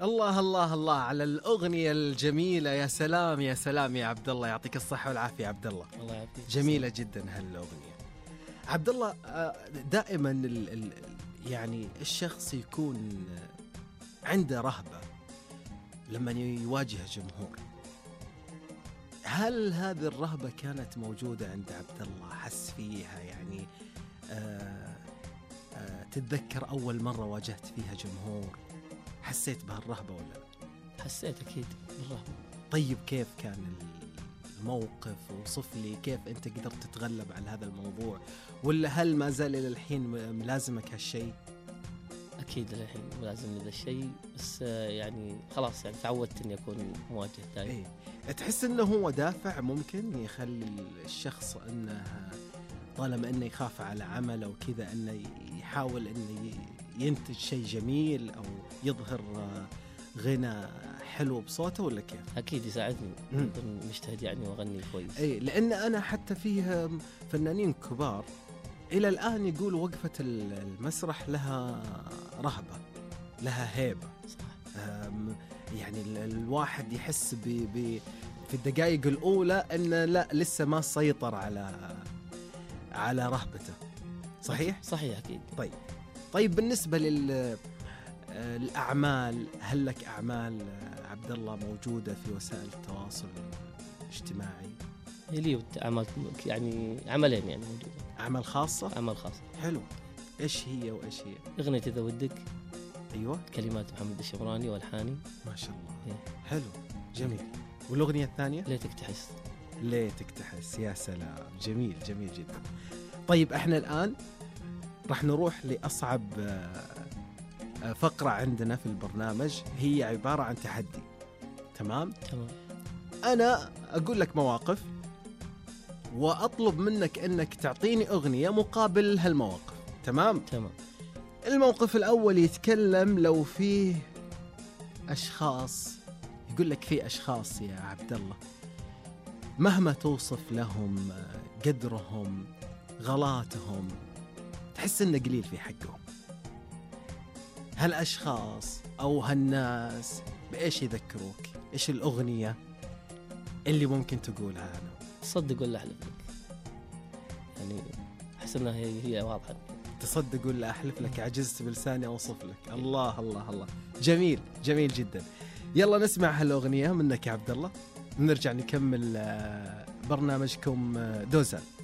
الله الله الله على الأغنية الجميلة. يا سلام يا سلام يا عبد الله، يعطيك الصحة والعافية يا عبد الله. الله يعافيك. جميلة جدا هالأغنية عبد الله. دائما يعني الشخص يكون عنده رهبة لما يواجه جمهور. هل هذه الرهبة كانت موجودة عند عبد الله؟ حس فيها يعني تتذكر أول مرة واجهت فيها جمهور حسيت بهالرهبة ولا لا؟ حسيت أكيد بالرهبة. طيب كيف كان الموقف؟ وصف لي كيف أنت قدرت تتغلب على هذا الموضوع، ولا هل ما زال إلى الحين ملازمك هالشيء؟ أكيد الحين ملازمني ذا الشيء، بس يعني خلاص يعني تعودت إني أكون مواجه دائما. إيه. تحس إنه هو دافع ممكن يخلي الشخص إنه طالما إنه يخاف على عمله وكذا إنه يحاول إنه ينتج شيء جميل أو يظهر غنى حلو بصوته، ولا كيف؟ أكيد يساعدني أكون مجتهد يعني وأغني كويس. إيه، لأن أنا حتى فيه فنانين كبار إلى الآن يقول وقفة المسرح لها رهبة، لها هيبة. صح. يعني الواحد يحس في الدقائق الأولى أنه لا لسه ما سيطر على رهبته. صحيح؟ صحيح أكيد. طيب بالنسبة للأعمال، هل لك أعمال عبد الله موجودة في وسائل التواصل الاجتماعي؟ لي أعمال يعني عملين يعني موجودة. أعمال خاصة؟ أعمال خاصة. حلو. إيش هي وإيش هي؟ أغنية إذا ودك. أيوة. كلمات محمد الشمراني والحاني. ما شاء الله. حلو جميل. والأغنية الثانية؟ ليتك تحس. ليتك تحس. يا سلام، جميل جميل جدا. طيب احنا الآن راح نروح لأصعب فقرة عندنا في البرنامج، هي عبارة عن تحدي. تمام؟ أنا أقول لك مواقف وأطلب منك أنك تعطيني أغنية مقابل هالمواقف. تمام؟ الموقف الأول يتكلم لو فيه أشخاص، يقول لك فيه أشخاص يا عبد الله مهما توصف لهم قدرهم غلاتهم تحس إنه قليل في حقهم. هالأشخاص أو هالناس بإيش يذكروك؟ إيش الأغنية اللي ممكن تقولها؟ أنا تصدق ولا أحلف لك؟ يعني أحس إنها هي واضحة. تصدق ولا أحلف لك؟ عجزت بلساني أوصف لك. الله الله الله، جميل جميل جدا. يلا نسمع هالأغنية منك يا عبد الله، نرجع نكمل برنامجكم دوزان.